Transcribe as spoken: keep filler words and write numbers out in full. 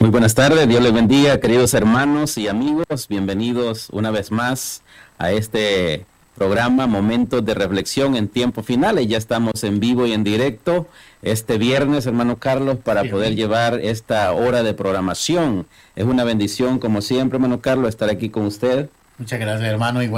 Muy buenas tardes, Dios les bendiga, queridos hermanos y amigos. Bienvenidos una vez más a este programa Momentos de Reflexión en Tiempo Finales. Ya estamos en vivo y en directo este viernes, hermano Carlos, para Bien. poder llevar esta hora de programación. Es una bendición, como siempre, hermano Carlos, estar aquí con usted. Muchas gracias, hermano. Igual